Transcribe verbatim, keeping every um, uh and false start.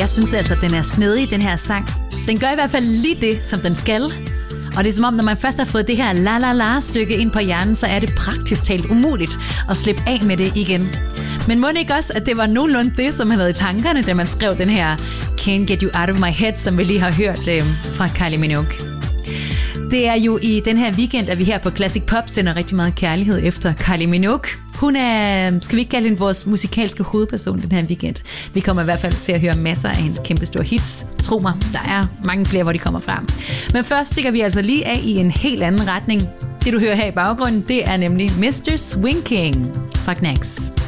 Jeg synes altså, at den er snedig, den her sang. Den gør i hvert fald lige det, som den skal. Og det er som om, når man først har fået det her la-la-la-stykke ind på hjernen, så er det praktisk talt umuligt at slippe af med det igen. Men må det ikke også, at det var nogenlunde det, som han havde i tankerne, da man skrev den her Can't Get You Out of My Head, som vi lige har hørt øh, fra Kylie Minogue. Det er jo i den her weekend, at vi her på Classic Pop sender rigtig meget kærlighed efter Kylie Minogue. Hun er, skal vi ikke kalde hende vores musikalske hovedperson den her weekend. Vi kommer i hvert fald til at høre masser af hendes kæmpe store hits. Tro mig, der er mange flere, hvor de kommer fra. Men først stikker vi altså lige af i en helt anden retning. Det du hører her i baggrunden, det er nemlig mister Swing King fra Knacks.